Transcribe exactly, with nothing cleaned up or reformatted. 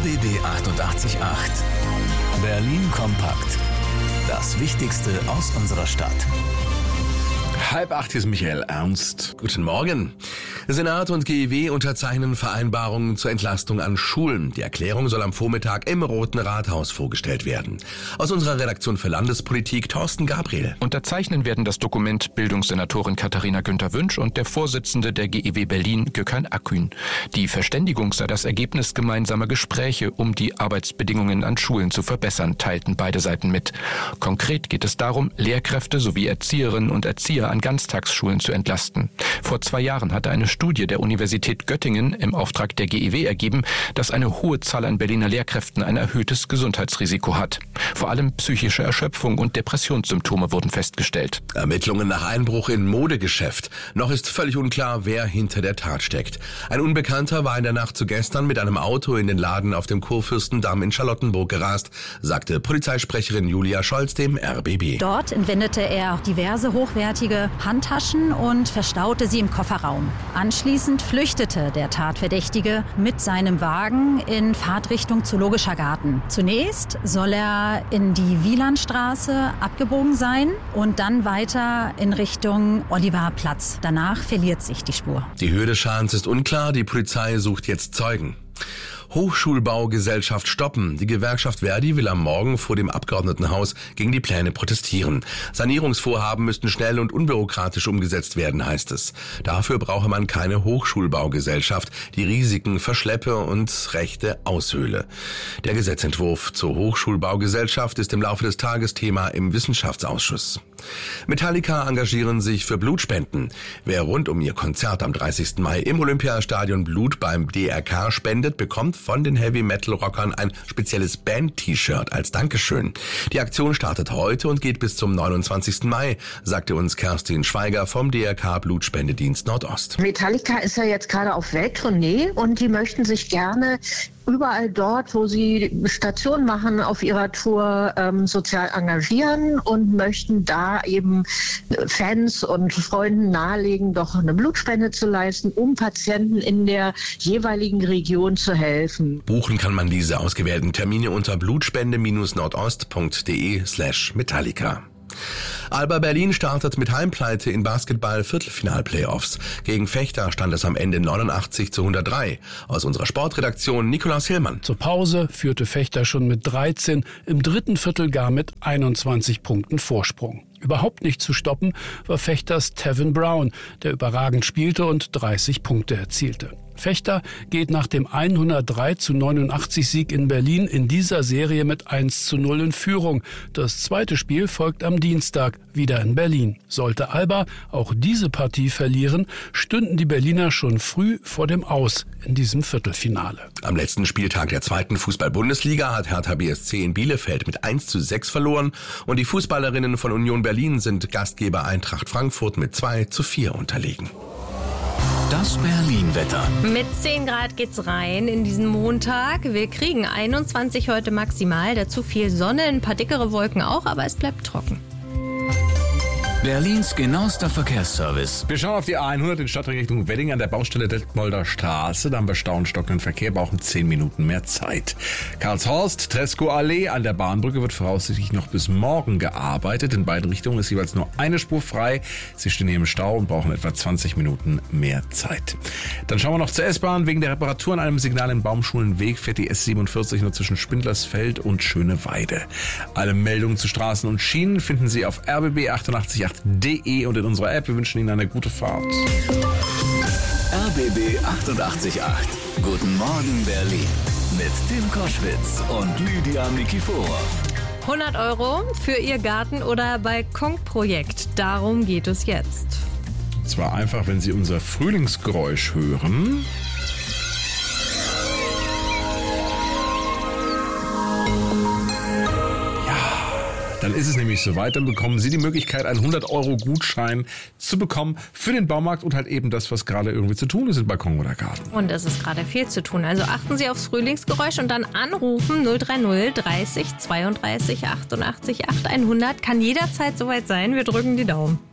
B B achtundachtzig Komma acht. Berlin kompakt. Das Wichtigste aus unserer Stadt. Halb acht, hier ist Michael Ernst. Guten Morgen. Senat und G E W unterzeichnen Vereinbarungen zur Entlastung an Schulen. Die Erklärung soll am Vormittag im Roten Rathaus vorgestellt werden. Aus unserer Redaktion für Landespolitik Thorsten Gabriel. Unterzeichnen werden das Dokument Bildungssenatorin Katharina Günther-Wünsch und der Vorsitzende der G E W Berlin, Gökhan Akgün. Die Verständigung sei das Ergebnis gemeinsamer Gespräche, um die Arbeitsbedingungen an Schulen zu verbessern, teilten beide Seiten mit. Konkret geht es darum, Lehrkräfte sowie Erzieherinnen und Erzieher an Ganztagsschulen zu entlasten. Vor zwei Jahren hatte eine Studie der Universität Göttingen im Auftrag der G E W ergeben, dass eine hohe Zahl an Berliner Lehrkräften ein erhöhtes Gesundheitsrisiko hat. Vor allem psychische Erschöpfung und Depressionssymptome wurden festgestellt. Ermittlungen nach Einbruch in Modegeschäft. Noch ist völlig unklar, wer hinter der Tat steckt. Ein Unbekannter war in der Nacht zu gestern mit einem Auto in den Laden auf dem Kurfürstendamm in Charlottenburg gerast, sagte Polizeisprecherin Julia Scholz dem R B B. Dort entwendete er diverse hochwertige Handtaschen und verstaute sie im Kofferraum. Anschließend flüchtete der Tatverdächtige mit seinem Wagen in Fahrtrichtung Zoologischer Garten. Zunächst soll er in die Wielandstraße abgebogen sein und dann weiter in Richtung Olivarplatz. Danach verliert sich die Spur. Die Höhe des Schadens ist unklar, die Polizei sucht jetzt Zeugen. Hochschulbaugesellschaft stoppen. Die Gewerkschaft Verdi will am Morgen vor dem Abgeordnetenhaus gegen die Pläne protestieren. Sanierungsvorhaben müssten schnell und unbürokratisch umgesetzt werden, heißt es. Dafür brauche man keine Hochschulbaugesellschaft, die Risiken verschleppe und Rechte aushöhle. Der Gesetzentwurf zur Hochschulbaugesellschaft ist im Laufe des Tages Thema im Wissenschaftsausschuss. Metallica engagieren sich für Blutspenden. Wer rund um ihr Konzert am dreißigsten Mai im Olympiastadion Blut beim D R K spendet, bekommt von den Heavy-Metal-Rockern ein spezielles Band-T-Shirt als Dankeschön. Die Aktion startet heute und geht bis zum neunundzwanzigsten Mai, sagte uns Kerstin Schweiger vom D R K Blutspendedienst Nordost. Metallica ist ja jetzt gerade auf Welttournee und die möchten sich gerne überall dort, wo sie Station machen auf ihrer Tour, ähm, sozial engagieren und möchten da eben Fans und Freunden nahelegen, doch eine Blutspende zu leisten, um Patienten in der jeweiligen Region zu helfen. Buchen kann man diese ausgewählten Termine unter blutspende-nordost.de slash Metallica. Alba Berlin startet mit Heimpleite in Basketball-Viertelfinal-Playoffs. Gegen Vechta stand es am Ende neunundachtzig zu hundertdrei. Aus unserer Sportredaktion Nikolaus Hillmann. Zur Pause führte Vechta schon mit dreizehn, im dritten Viertel gar mit einundzwanzig Punkten Vorsprung. Überhaupt nicht zu stoppen war Fechters Tevin Brown, der überragend spielte und dreißig Punkte erzielte. Vechta geht nach dem hundertdrei zu neunundachtzig Sieg in Berlin in dieser Serie mit eins zu null in Führung. Das zweite Spiel folgt am Dienstag, wieder in Berlin. Sollte Alba auch diese Partie verlieren, stünden die Berliner schon früh vor dem Aus in diesem Viertelfinale. Am letzten Spieltag der zweiten Fußball-Bundesliga hat Hertha B S C in Bielefeld mit eins zu sechs verloren und die Fußballerinnen von Union Berlin sind Gastgeber Eintracht Frankfurt mit zwei zu vier unterlegen. Das Berlin-Wetter. Mit zehn Grad geht's rein in diesen Montag. Wir kriegen einundzwanzig heute maximal. Dazu viel Sonne, ein paar dickere Wolken auch, aber es bleibt trocken. Berlins genauester Verkehrsservice. Wir schauen auf die A hundert in Stadtrichtung Wedding an der Baustelle Detmolder Straße. Da haben wir Stau und stockenden Verkehr, brauchen zehn Minuten mehr Zeit. Karlshorst, Tresco-Allee an der Bahnbrücke wird voraussichtlich noch bis morgen gearbeitet. In beiden Richtungen ist jeweils nur eine Spur frei. Sie stehen hier im Stau und brauchen etwa zwanzig Minuten mehr Zeit. Dann schauen wir noch zur S-Bahn. Wegen der Reparatur an einem Signal im Baumschulenweg fährt die S siebenundvierzig nur zwischen Spindlersfeld und Schöneweide. Alle Meldungen zu Straßen und Schienen finden Sie auf r b b achtundachtzig Punkt acht punkt de und in unserer App. Wir wünschen Ihnen eine gute Fahrt. R B B achtundachtzig Komma acht. Guten Morgen Berlin. Mit Tim Koschwitz und Lydia Nikiforov. hundert Euro für Ihr Garten- oder Balkonprojekt. Darum geht es jetzt. Zwar einfach, wenn Sie unser Frühlingsgeräusch hören. Dann ist es nämlich soweit, dann bekommen Sie die Möglichkeit, einen hundert Euro Gutschein zu bekommen für den Baumarkt und halt eben das, was gerade irgendwie zu tun ist im Balkon oder Garten. Und es ist gerade viel zu tun. Also achten Sie aufs Frühlingsgeräusch und dann anrufen null drei null dreißig zweiunddreißig achtundachtzig acht hundert. Kann jederzeit soweit sein. Wir drücken die Daumen.